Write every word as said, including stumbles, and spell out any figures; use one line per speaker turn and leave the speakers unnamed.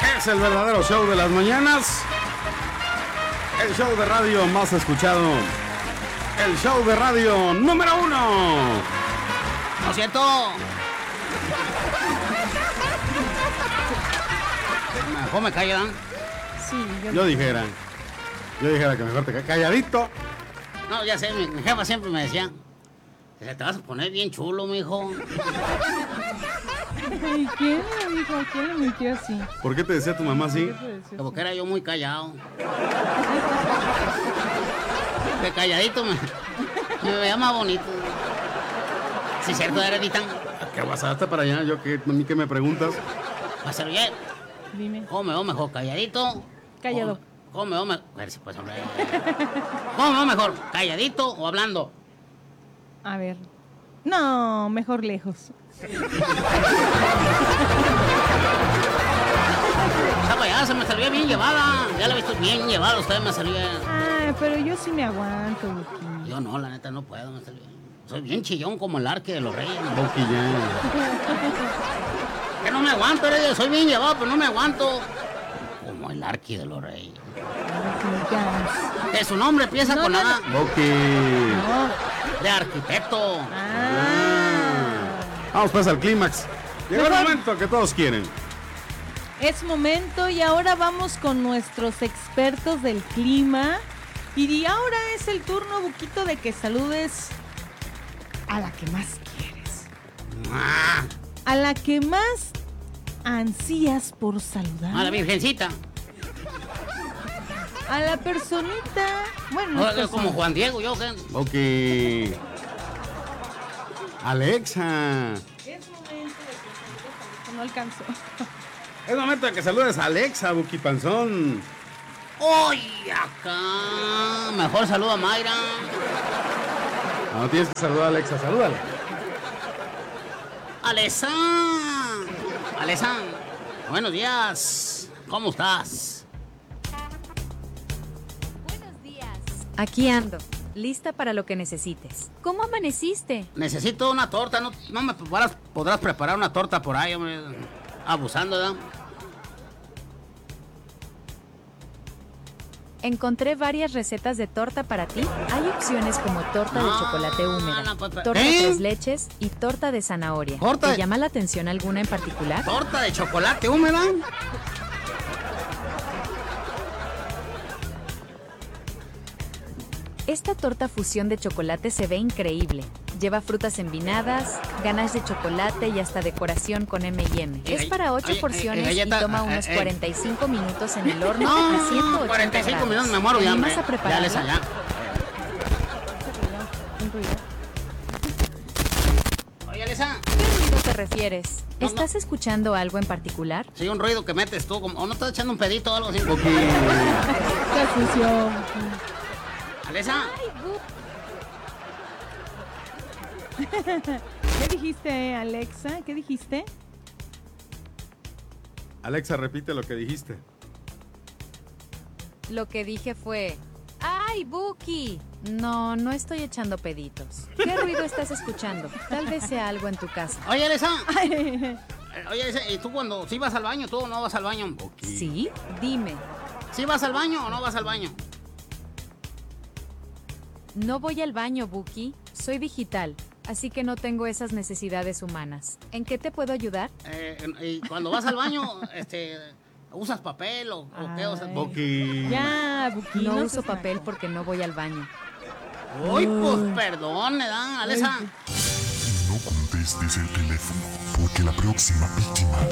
Es el verdadero show de las mañanas. El show de radio más escuchado. El show de radio número uno.
¿No es cierto? Mejor me callan.
Sí, yo,
Yo dijera. Yo dijera que mejor te ca- calladito.
No, ya sé, mi, mi jefa siempre me decía, te vas a poner bien chulo, mijo.
Ay, ¿quién le dijo? ¿Quién le mintió así?
¿Por qué te decía tu mamá así?
¿Qué te decía
Como
así?
que era yo muy callado. De calladito me, me veía más bonito. Si es cierto, Eredita.
¿Qué pasaste para allá? Yo qué, a mí qué me preguntas.
Va a ser bien.
Dime.
¿Cómo me veo mejor? ¿Calladito?
Callado.
¿Cómo, cómo me veo mejor? Pues, pues, hombre. ¿Cómo me veo mejor? ¿Calladito o hablando?
A ver. No, mejor lejos.
Esa ya se me salió bien llevada. Ya la he visto bien llevada. Usted me salió.
Ay, pero yo sí me aguanto, Buki.
Yo no, la neta no puedo. Me salió. Soy bien chillón como el arque de los reyes. ¿no?
Boqui ya.
Que no me aguanto, Heredia. Soy bien llevado, pero no me aguanto. Como el arqui de los reyes.
Ya.
Que su nombre empieza
No,
con
no,
nada
Boqui.
No.
de arquitecto.
Ah.
Vamos pues al clímax. Llegó el
Mejor.
momento que todos quieren.
Es momento y ahora vamos con nuestros expertos del clima. Y ahora es el turno, Buquito, de que saludes a la que más quieres.
Ah,
A la que más ansías por saludar.
a la virgencita.
A la personita. Bueno,
O-
no es
como
persona.
Juan Diego, yo que.
Boqui. Alexa.
Es momento de que saludes a no alcanzó.
Es momento de que saludes a Alexa, Buqui Panzón.
¡Uy, acá! Mejor saluda a Mayra.
No tienes que saludar a Alexa, salúdala.
Alesa. Alesa. Buenos días. ¿Cómo estás?
Buenos días. Aquí ando, lista para lo que necesites. ¿Cómo amaneciste?
Necesito una torta. ¿No, no me podrás, podrás preparar una torta por ahí, hombre? Abusando, ¿verdad?
Encontré varias recetas de torta para ti. Hay opciones como torta de
No,
chocolate húmeda,
no, pues,
torta
¿eh?
tres leches y torta de zanahoria.
¿Torta
¿Te
de-
llama la atención alguna en particular?
¿Torta de chocolate húmeda?
Esta torta fusión de chocolate se ve increíble. Lleva frutas envinadas, ganache de chocolate y hasta decoración con eme y eme.
Eh,
Es para ocho
oye, eh,
porciones
eh, galleta,
y toma
eh,
unos
eh.
cuarenta y cinco minutos en el horno a ciento
No,
ochenta
cuarenta y cinco
grados.
minutos me muero de
¿Te
hambre.
animas a
Ya
prepararla?
les allá.
Un ruido.
Oye, Alesa.
¿Qué ruido te refieres?
No,
¿Estás escuchando algo en particular?
Sí, un ruido que metes tú. Como, ¿o no estás echando un pedito o algo así?
Boqui.
Está sucio.
Alesa.
¿Qué dijiste, Alexa? ¿Qué dijiste?
Alexa, repite lo que dijiste.
Lo que dije fue... ¡Ay, Buki! No, no estoy echando peditos. ¿Qué ruido estás escuchando? Tal vez sea algo en tu casa.
Oye, Alesa.
Ay,
Eh, Oye, Alesa, ¿y tú cuando sí vas al baño, tú o no vas al baño?
¿Sí? Dime.
¿Sí vas al baño o no vas al baño?
No voy al baño, Buki. Soy digital, así que no tengo esas necesidades humanas. ¿En qué te puedo ayudar?
Eh, y cuando vas al baño, este, ¿usas papel o, o qué usas?
Ay.
Boqui.
ya, Buki.
No
seas
uso papel
naco.
porque no voy al baño.
Uy, pues perdón, ¿verdad, Alesa?
No contestes el teléfono, porque la próxima víctima